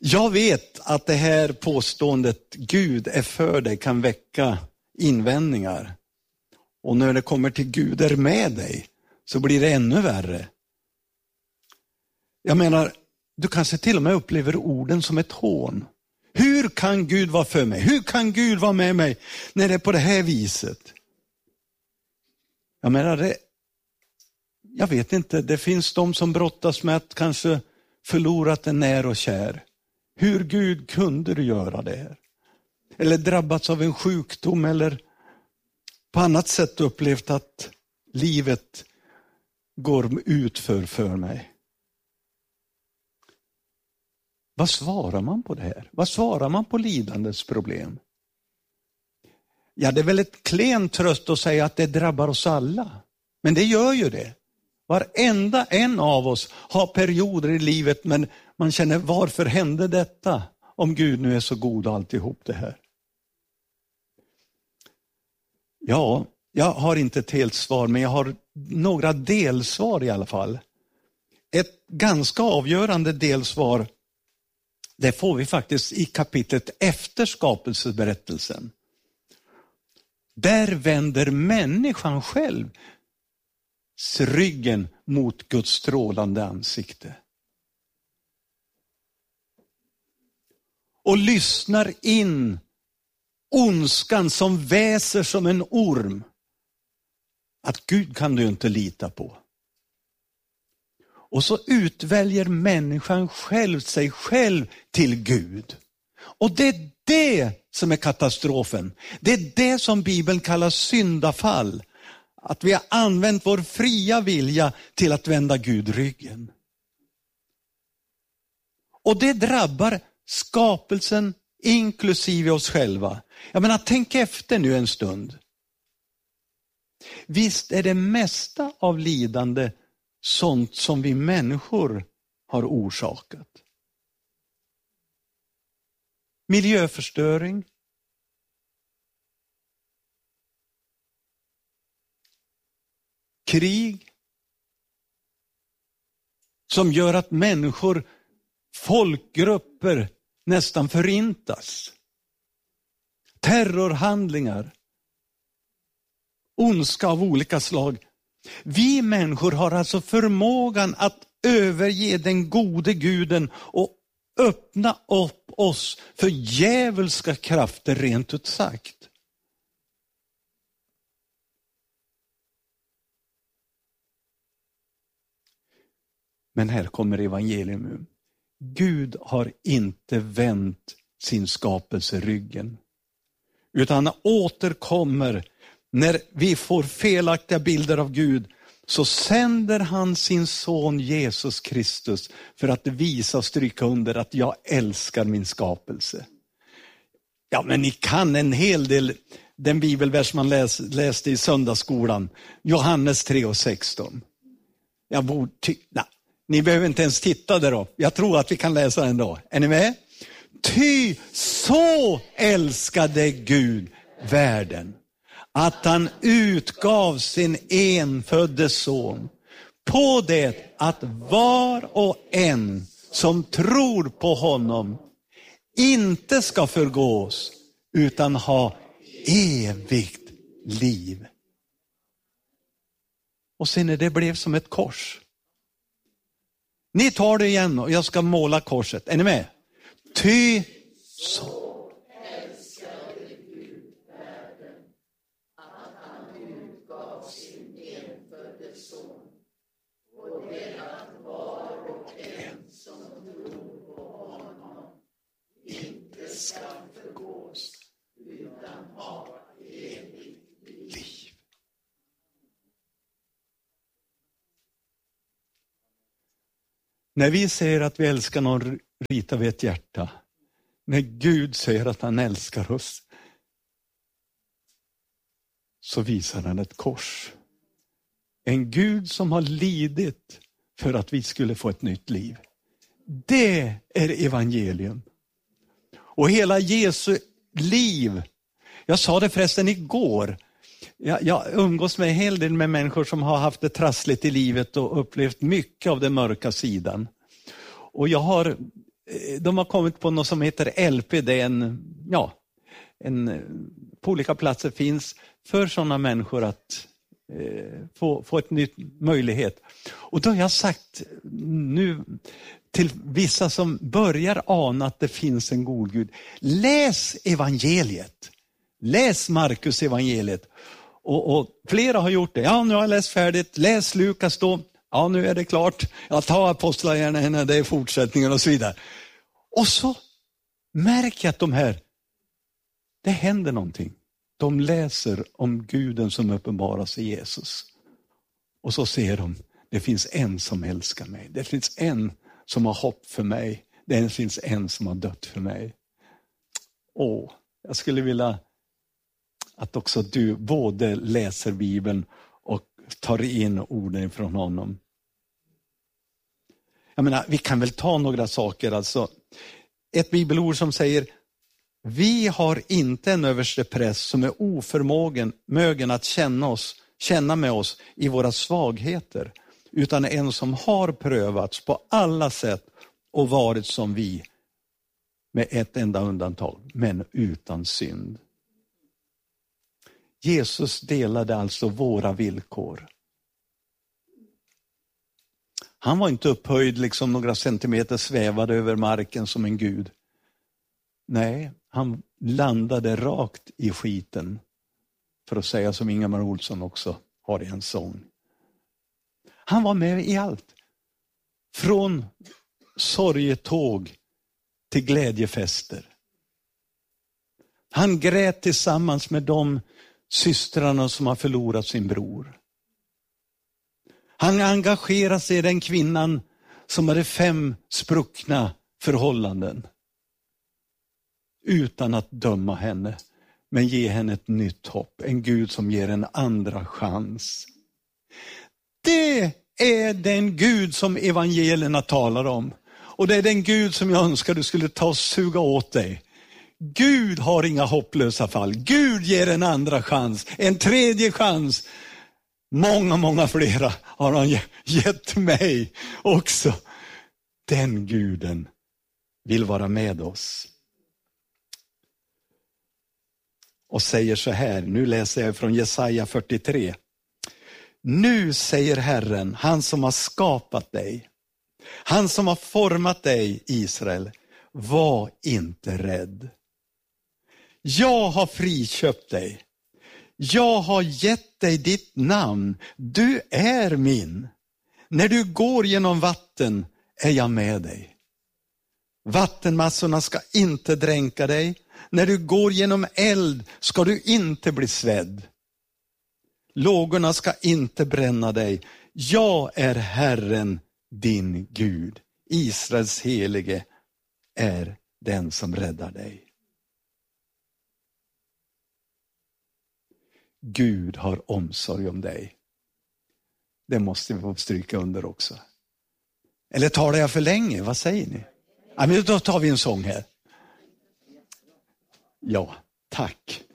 Jag vet att det här påståendet Gud är för dig kan väcka invändningar. Och när det kommer till Gud är med dig så blir det ännu värre. Jag menar, du kanske till och med upplever orden som ett hån. Hur kan Gud vara för mig? Hur kan Gud vara med mig när det är på det här viset? Jag menar, jag vet inte, det finns de som brottas med att kanske förlorat en när och kär. Hur Gud kunde du göra det här? Eller drabbats av en sjukdom eller på annat sätt upplevt att livet går ut för mig. Vad svarar man på det här? Vad svarar man på lidandets problem? Ja, det är väl ett klen tröst att säga att det drabbar oss alla. Men det gör ju det. Varenda en av oss har perioder i livet, men man känner, varför hände detta? Om Gud nu är så god och alltihop det här. Ja, jag har inte ett helt svar, men jag har några delsvar i alla fall. Ett ganska avgörande delsvar, det får vi faktiskt i kapitlet efter skapelseberättelsen. Där vänder människan själv ryggen mot Guds strålande ansikte. Och lyssnar in ondskan som väser som en orm. Att Gud kan du inte lita på. Och så utväljer människan själv sig själv till Gud. Och det är det som är katastrofen. Det är det som Bibeln kallar syndafall. Att vi har använt vår fria vilja till att vända Gud ryggen. Och det drabbar skapelsen inklusive oss själva. Jag menar, tänk efter nu en stund. Visst är det mesta av lidande sånt som vi människor har orsakat. Miljöförstöring. Krig. Som gör att människor, folkgrupper nästan förintas. Terrorhandlingar. Ondska av olika slag. Vi människor har alltså förmågan att överge den gode guden och öppna upp oss för djävulska krafter rent ut sagt. Men här kommer evangelium. Gud har inte vänt sin skapelse ryggen. Utan han återkommer när vi får felaktiga bilder av Gud. Så sänder han sin son Jesus Kristus för att visa och stryka under att jag älskar min skapelse. Ja, men ni kan en hel del, den bibelvers man läste i söndagsskolan. Johannes 3:16. Ni behöver inte ens titta där då. Jag tror att vi kan läsa den då. Är ni med? Ty så älskade Gud världen, att han utgav sin enfödde son, på det att var och en som tror på honom inte ska förgås utan ha evigt liv. Och sen när det blev som ett kors. Ni tar det igen och jag ska måla korset. Är ni med? Ty så älskade Gud världen, att han utgav sin enfödde son, och det att var och en som tror på honom inte ska förgås utan ha evigt liv. När vi säger att vi älskar någon, ritar vi ett hjärta. När Gud säger att han älskar oss, så visar han ett kors. En Gud som har lidit för att vi skulle få ett nytt liv. Det är evangelium. Och hela Jesu liv. Jag sa det förresten igår. Jag umgås med en hel del med människor som har haft det trassligt i livet och upplevt mycket av den mörka sidan. Och jag har de har kommit på något som heter LP. Det är på olika platser finns för sådana människor att få ett nytt möjlighet. Och då har jag sagt nu till vissa som börjar ana att det finns en god Gud. Läs evangeliet. Läs Markus evangeliet. Och flera har gjort det. Ja, nu har jag läst färdigt. Läs Lukas då. Ja, nu är det klart. Jag tar apostlagärningarna, det är fortsättningen och så vidare. Och så märker jag att det händer någonting. De läser om Guden som uppenbaras i Jesus. Och så ser de, det finns en som älskar mig. Det finns en som har hopp för mig. Det finns en som har dött för mig. Jag skulle vilja att också du både läser Bibeln och tar in orden från honom. Jag menar, vi kan väl ta några saker. Alltså, ett bibelord som säger: vi har inte en överste präst som är oförmögen att känna med oss i våra svagheter, utan en som har prövats på alla sätt och varit som vi, med ett enda undantag, men utan synd. Jesus delade alltså våra villkor. Han var inte upphöjd liksom några centimeter svävade över marken som en gud. Nej, han landade rakt i skiten. För att säga som Ingemar Olsson också har i en sång. Han var med i allt. Från sorgetåg till glädjefester. Han grät tillsammans med de systrarna som har förlorat sin bror. Han engagerade sig i den kvinnan som hade 5 spruckna förhållanden. Utan att döma henne, men ge henne ett nytt hopp. En Gud som ger en andra chans. Det är den Gud som evangelierna talar om. Och det är den Gud som jag önskar du skulle ta och suga åt dig. Gud har inga hopplösa fall. Gud ger en andra chans, en tredje chans. Många flera har han gett mig också. Den Guden vill vara med oss. Och säger så här, nu läser jag från Jesaja 43. Nu säger Herren, han som har skapat dig, han som har format dig, Israel, var inte rädd. Jag har friköpt dig. Jag har gett dig ditt namn. Du är min. När du går genom vatten är jag med dig. Vattenmassorna ska inte dränka dig. När du går genom eld ska du inte bli svedd. Lågorna ska inte bränna dig. Jag är Herren, din Gud. Israels helige är den som räddar dig. Gud har omsorg om dig. Det måste vi få stryka under också. Eller talar jag för länge? Vad säger ni? Ja, men då tar vi en sång här. Ja, tack.